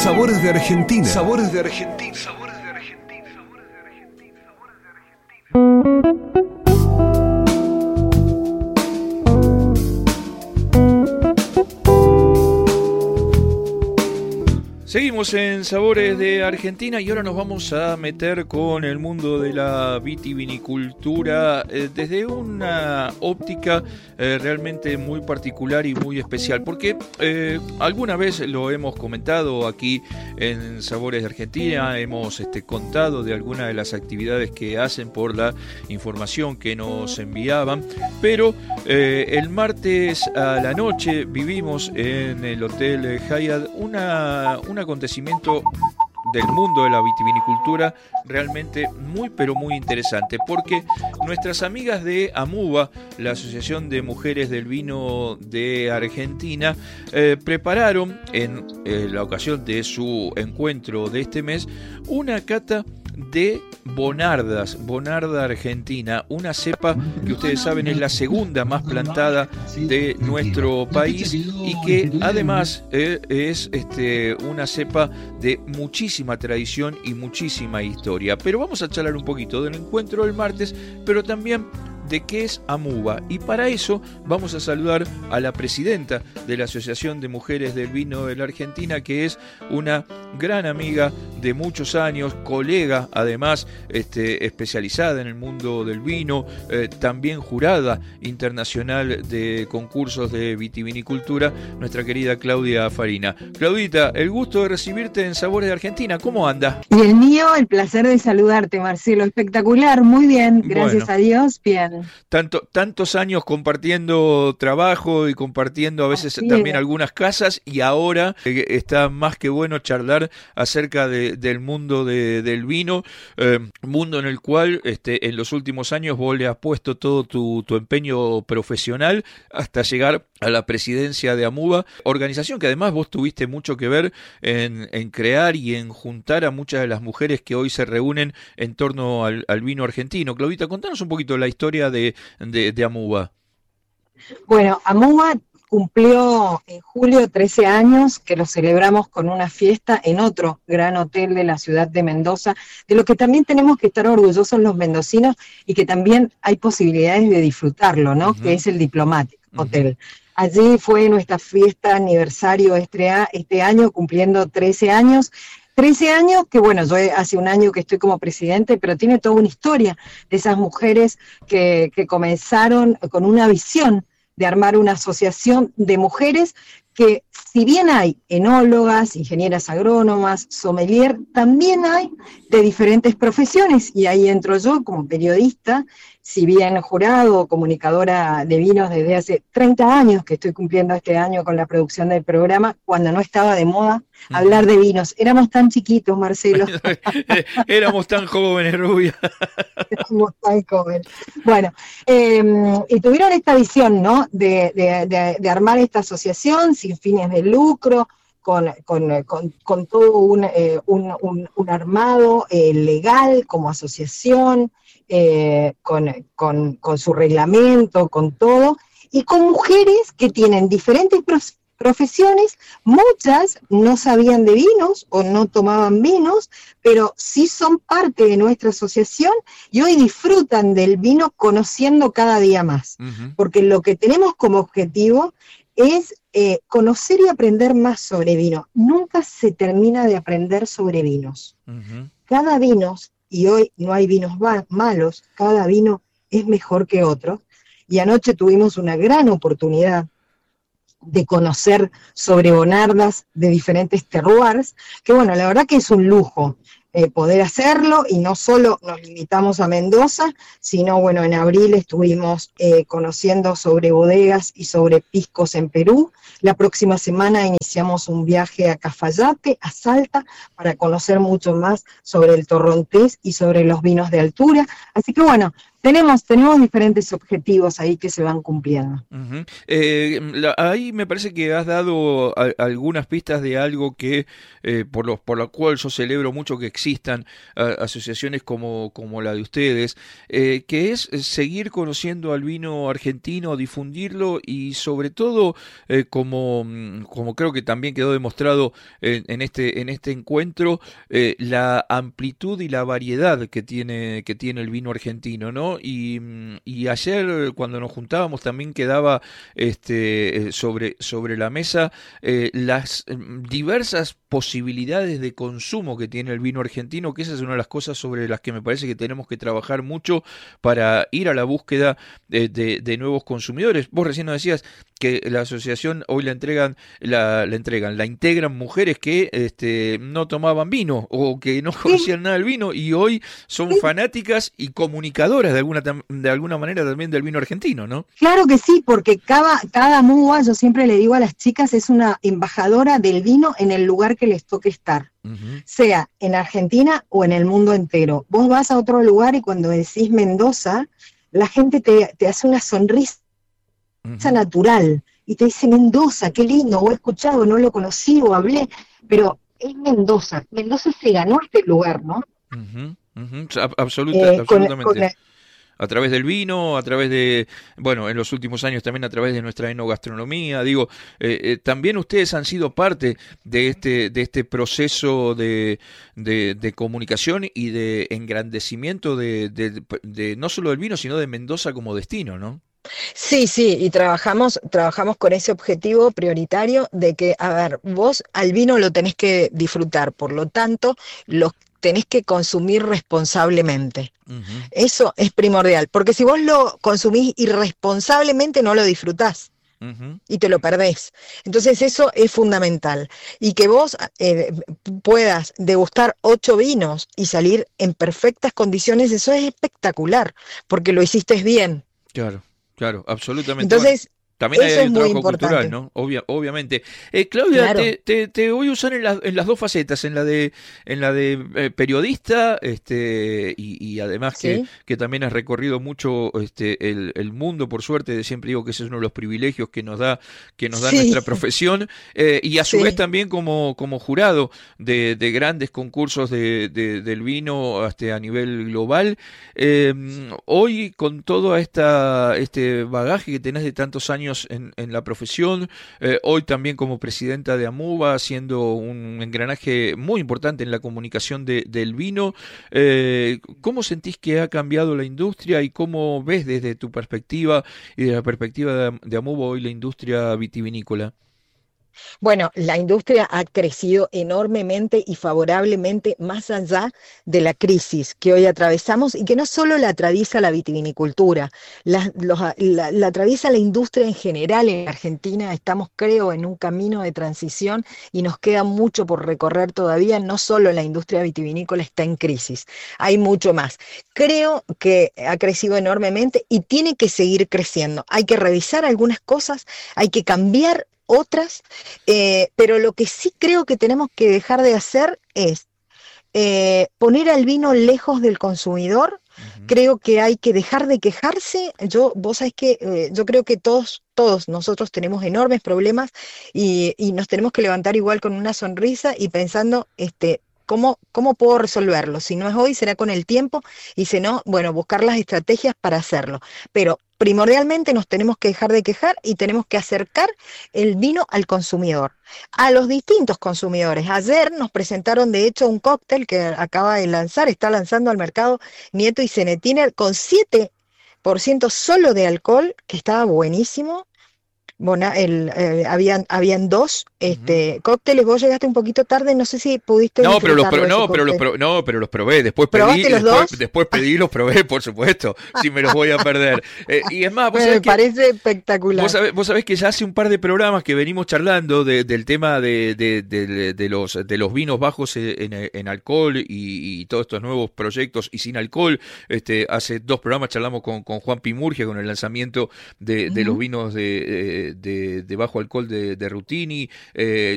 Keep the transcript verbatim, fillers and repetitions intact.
Sabores de Argentina. Sabores de Argentina. Sabores de Argentina. Sabores de Argentina. Sabores de Argentina. Seguimos en Sabores de Argentina y ahora nos vamos a meter con el mundo de la vitivinicultura eh, desde una óptica eh, realmente muy particular y muy especial, porque eh, alguna vez lo hemos comentado aquí en Sabores de Argentina, hemos este, contado de algunas de las actividades que hacen por la información que nos enviaban, pero eh, el martes a la noche vivimos en el Hotel Hyatt una, una un acontecimiento del mundo de la vitivinicultura realmente muy pero muy interesante, porque nuestras amigas de AMUVA, la Asociación de Mujeres del Vino de Argentina, eh, prepararon en eh, la ocasión de su encuentro de este mes una cata de Bonardas, Bonarda Argentina, una cepa que ustedes saben es la segunda más plantada de nuestro país y que además eh, es este, una cepa de muchísima tradición y muchísima historia. Pero vamos a charlar un poquito del encuentro del martes, pero también de qué es AMUVA, y para eso vamos a saludar a la presidenta de la Asociación de Mujeres del Vino de la Argentina, que es una gran amiga de muchos años, colega además, este, especializada en el mundo del vino, eh, también jurada internacional de concursos de vitivinicultura, nuestra querida Claudia Farina. Claudita, el gusto de recibirte en Sabores de Argentina, ¿cómo anda? Y el mío, el placer de saludarte, Marcelo, espectacular, muy bien, gracias bueno. a Dios, bien. Tanto, tantos años compartiendo trabajo y compartiendo a veces Así también es. algunas casas, y ahora eh, está más que bueno charlar acerca de, del mundo de, del vino, eh, mundo en el cual este, en los últimos años vos le has puesto todo tu, tu empeño profesional hasta llegar a la presidencia de AMUVA, organización que además vos tuviste mucho que ver en, en crear y en juntar a muchas de las mujeres que hoy se reúnen en torno al, al vino argentino. Claudita, contanos un poquito la historia de, de, de AMUVA. Bueno, AMUVA cumplió en julio trece años, que lo celebramos con una fiesta en otro gran hotel de la ciudad de Mendoza, de lo que también tenemos que estar orgullosos los mendocinos y que también hay posibilidades de disfrutarlo, ¿no? Uh-huh. Que es el Diplomatic uh-huh. Hotel. Allí fue nuestra fiesta aniversario este, este año, cumpliendo trece años. trece años, que bueno, yo hace un año que estoy como presidente, pero tiene toda una historia de esas mujeres que, que comenzaron con una visión de armar una asociación de mujeres que, si bien hay enólogas, ingenieras agrónomas, sommelier, también hay de diferentes profesiones, y ahí entro yo como periodista, si bien jurado o comunicadora de vinos desde hace treinta años, que estoy cumpliendo este año con la producción del programa, cuando no estaba de moda hablar de vinos. Éramos tan chiquitos, Marcelo. Éramos tan jóvenes, Rubia. Éramos tan jóvenes. Bueno, eh, y tuvieron esta visión, ¿no?, de, de, de, de armar esta asociación sin fines de lucro, con, con, con, con todo un, eh, un, un, un armado eh, legal como asociación, eh, con, con, con su reglamento, con todo, y con mujeres que tienen diferentes pros, profesiones, muchas no sabían de vinos o no tomaban vinos, pero sí son parte de nuestra asociación y hoy disfrutan del vino conociendo cada día más, uh-huh. porque lo que tenemos como objetivo es eh, conocer y aprender más sobre vino. Nunca se termina de aprender sobre vinos. Uh-huh. Cada vino, y hoy no hay vinos va- malos, cada vino es mejor que otro, y anoche tuvimos una gran oportunidad de conocer sobre Bonardas de diferentes terroirs, que bueno, la verdad que es un lujo eh, poder hacerlo, y no solo nos limitamos a Mendoza, sino bueno, en abril estuvimos eh, conociendo sobre bodegas y sobre piscos en Perú. La próxima semana iniciamos un viaje a Cafayate, a Salta, para conocer mucho más sobre el torrontés y sobre los vinos de altura. Así que bueno, tenemos, tenemos diferentes objetivos ahí que se van cumpliendo. Uh-huh. Eh, la, ahí me parece que has dado a, algunas pistas de algo que eh, por lo por lo cual yo celebro mucho que existan a, asociaciones como, como la de ustedes, eh, que es seguir conociendo al vino argentino, difundirlo y sobre todo eh, como, como creo que también quedó demostrado en, en este en este encuentro, eh, la amplitud y la variedad que tiene que tiene el vino argentino, ¿no? Y, y ayer cuando nos juntábamos también quedaba este, sobre, sobre la mesa eh, las diversas posibilidades de consumo que tiene el vino argentino, que esa es una de las cosas sobre las que me parece que tenemos que trabajar mucho para ir a la búsqueda de, de, de nuevos consumidores. Vos recién nos decías que la asociación hoy la entregan, la, la entregan, la integran mujeres que este, no tomaban vino o que no conocían nada del vino y hoy son fanáticas y comunicadoras de alguna de alguna manera también del vino argentino, ¿no? Claro que sí, porque cada, cada MUBA, yo siempre le digo a las chicas, es una embajadora del vino en el lugar que les toque estar, uh-huh. sea en Argentina o en el mundo entero. Vos vas a otro lugar y cuando decís Mendoza, la gente te, te hace una sonrisa uh-huh. natural y te dice Mendoza, qué lindo, o he escuchado, no lo conocí o hablé, pero es Mendoza. Mendoza se ganó este lugar, ¿no? Uh-huh. Uh-huh. Absoluta, eh, absolutamente. Con, con la, a través del vino, a través de, bueno, en los últimos años también a través de nuestra enogastronomía, digo, eh, eh, también ustedes han sido parte de este de este proceso de, de, de comunicación y de engrandecimiento de, de, de, de no solo del vino, sino de Mendoza como destino, ¿no? Sí, sí, y trabajamos, trabajamos con ese objetivo prioritario de que, a ver, vos al vino lo tenés que disfrutar, por lo tanto, lo tenés que consumir responsablemente. Uh-huh. Eso es primordial, porque si vos lo consumís irresponsablemente no lo disfrutás. Uh-huh. Y te lo perdés. Entonces eso es fundamental. Y que vos eh, puedas degustar ocho vinos y salir en perfectas condiciones, eso es espectacular, porque lo hiciste bien. Claro, claro, absolutamente. Entonces, bueno. También hay Eso un trabajo cultural, ¿no? Obvia, obviamente. Eh, Claudia, claro. te, te, te voy a usar en, la, en las dos facetas, en la de en la de eh, periodista, este, y, y además ¿Sí? que, que también has recorrido mucho este el, el mundo, por suerte, siempre digo que ese es uno de los privilegios que nos da, que nos da sí. nuestra profesión, eh, y a su sí. vez también como, como jurado de, de grandes concursos de, de, del vino hasta a nivel global. Eh, hoy, con todo esta, este bagaje que tenés de tantos años En, en la profesión, eh, hoy también como presidenta de AMUBA, haciendo un engranaje muy importante en la comunicación de, del vino, eh, ¿cómo sentís que ha cambiado la industria y cómo ves desde tu perspectiva y de la perspectiva de, de AMUBA hoy la industria vitivinícola? Bueno, la industria ha crecido enormemente y favorablemente más allá de la crisis que hoy atravesamos y que no solo la atraviesa la vitivinicultura, la, los, la, la atraviesa la industria en general en Argentina. Estamos, creo, en un camino de transición y nos queda mucho por recorrer todavía. No solo la industria vitivinícola está en crisis, hay mucho más. Creo que ha crecido enormemente y tiene que seguir creciendo. Hay que revisar algunas cosas, hay que cambiar otras, eh, pero lo que sí creo que tenemos que dejar de hacer es eh, poner al vino lejos del consumidor. Uh-huh. Creo que hay que dejar de quejarse. Yo, vos sabés que eh, yo creo que todos, todos nosotros tenemos enormes problemas y, y nos tenemos que levantar igual con una sonrisa y pensando, este, ¿Cómo, ¿Cómo puedo resolverlo? Si no es hoy, será con el tiempo, y si no, bueno, buscar las estrategias para hacerlo. Pero primordialmente nos tenemos que dejar de quejar y tenemos que acercar el vino al consumidor, a los distintos consumidores. Ayer nos presentaron, de hecho, un cóctel que acaba de lanzar, está lanzando al mercado Nieto y Zenetiner con siete por ciento solo de alcohol, que estaba buenísimo. Bueno, el, eh, habían, habían dos este, uh-huh. cócteles. Vos llegaste un poquito tarde, no sé si pudiste. No, pero los pro, no, pero los pro, no, pero los probé. Después pedí, los después, dos? después pedí y los probé, por supuesto. Si me los voy a perder. Eh, y es más, vos me sabés parece que, espectacular. Vos sabés, vos sabés que ya hace un par de programas que venimos charlando de, del tema de, de, de, de los de los vinos bajos en, en alcohol y, y todos estos nuevos proyectos y sin alcohol. Este, hace dos programas charlamos con, con Juan Pimurgia con el lanzamiento de, de uh-huh. los vinos de, de, de, de bajo alcohol de, de Rutini, eh,